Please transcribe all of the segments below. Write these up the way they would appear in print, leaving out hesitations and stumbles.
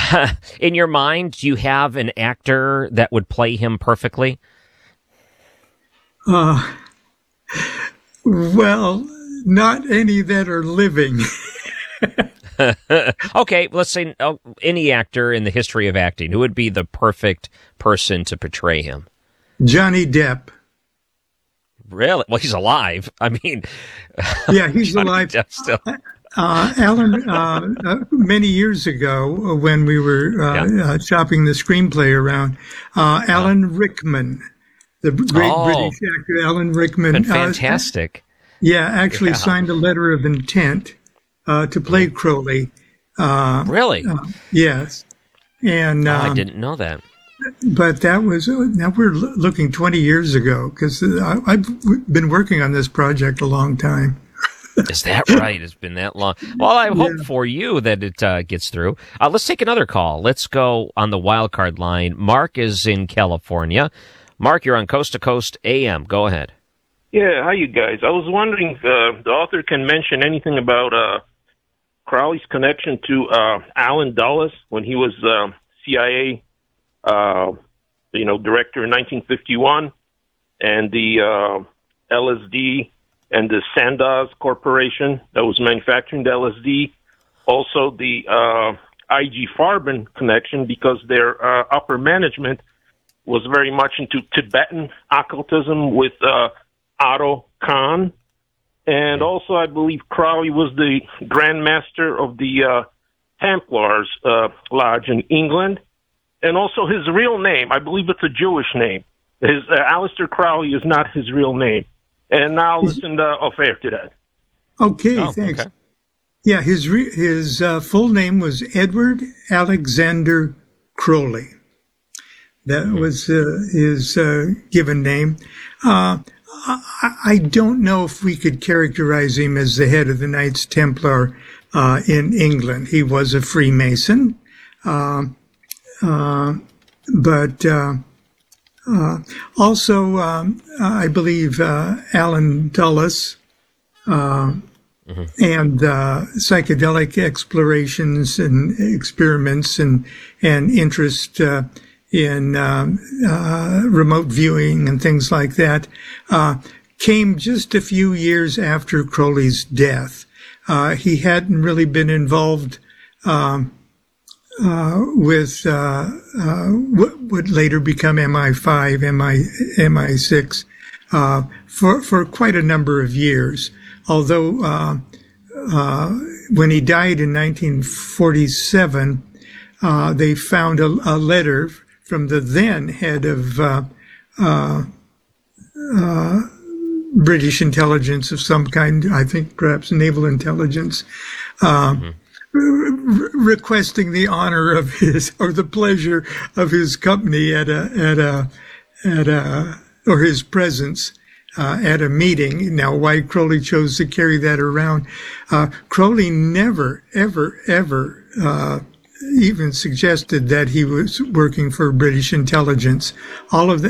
In your mind, do you have an actor that would play him perfectly? Well, not any that are living. Okay, let's say any actor in the history of acting. Who would be the perfect person to portray him? Johnny Depp. Really? Well, he's alive. I mean, Yeah, he's Johnny alive. Depp still. Alan, many years ago, when we were shopping the screenplay around, Alan Rickman, the great British actor Alan Rickman, Fantastic. actually signed a letter of intent to play Crowley. Really? Yes, and I didn't know that. but that was now we're looking 20 years ago, because I've been working on this project a long time. Is that right? It's been that long. Well, I hope for you that it gets through. Let's take another call. Let's go on the wild card line. Mark is in California. Mark, you're on Coast to Coast AM. Go ahead. Yeah, hi, you guys. I was wondering if the author can mention anything about Crowley's connection to Allen Dulles when he was CIA, director in 1951, and the LSD and the Sandoz Corporation that was manufacturing the LSD. Also, the IG Farben connection, because their upper management was very much into Tibetan occultism with Otto Kahn. And also, I believe Crowley was the Grand Master of the Templars Lodge in England. And also his real name, I believe it's a Jewish name. His Aleister Crowley is not his real name. And now listen off air to that. Okay, thanks. Okay. Yeah, his full name was Edward Alexander Crowley. That was his given name. I don't know if we could characterize him as the head of the Knights Templar in England. He was a Freemason, but also I believe Allen Dulles and psychedelic explorations and experiments and interest in remote viewing and things like that, came just a few years after Crowley's death. He hadn't really been involved with what would later become MI5, MI6, for quite a number of years. Although when he died in 1947, they found a letter from the then head of British intelligence of some kind, I think perhaps naval intelligence, requesting the honor of his, or the pleasure of his company or his presence at a meeting. Now, why Crowley chose to carry that around, Crowley never, ever, even suggested that he was working for British intelligence. All of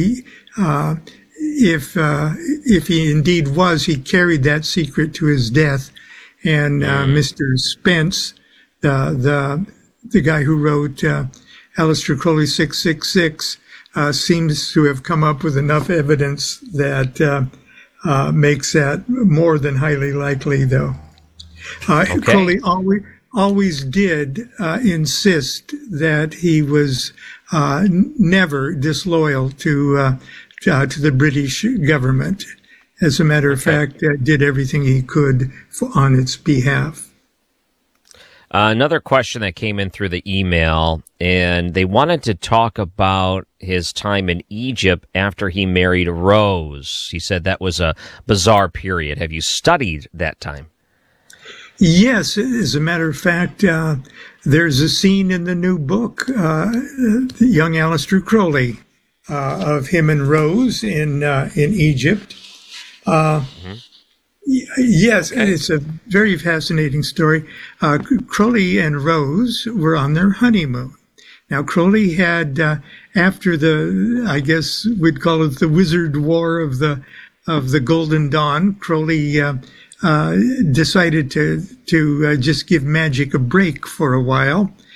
if he indeed was, he carried that secret to his death. And Mr. Spence, the guy who wrote Aleister Crowley 666, seems to have come up with enough evidence that makes that more than highly likely, though. Okay. Crowley always did insist that he was never disloyal to the British government. As a matter of fact, did everything he could on its behalf. Another question that came in through the email, and they wanted to talk about his time in Egypt after he married Rose. He said that was a bizarre period. Have you studied that time? Yes, as a matter of fact, there's a scene in the new book, the young Aleister Crowley, of him and Rose in Egypt. Yes, and it's a very fascinating story. Crowley and Rose were on their honeymoon. Now, Crowley had, after I guess we'd call it the Wizard War of the Golden Dawn, Crowley decided to just give magic a break for a while.